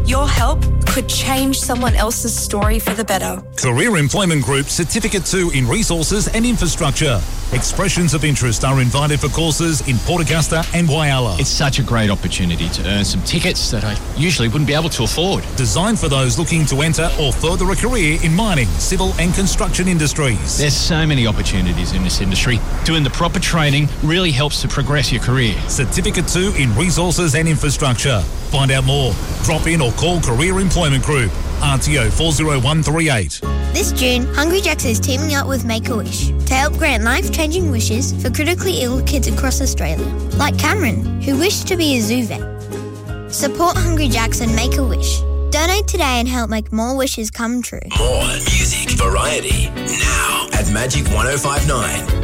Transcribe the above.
Your help could change someone else's story for the better. Career Employment Group Certificate 2 in Resources and Infrastructure. Expressions of interest are invited for courses in Port Augusta and Whyalla. It's such a great opportunity to earn some tickets that I usually wouldn't be able to afford. Designed for those looking to enter or further a career in mining, civil and construction industries. There's so many opportunities in this industry. Doing the proper training really helps to progress your career. Certificate 2 in Resources and Infrastructure. Find out more. Drop in or call Career Employment Group. RTO 40138. This June, Hungry Jack's is teaming up with Make-A-Wish to help grant life-changing wishes for critically ill kids across Australia, like Cameron, who wished to be a zoo vet. Support Hungry Jack's and Make-A-Wish. Donate today and help make more wishes come true. More music variety now at Magic 105.9.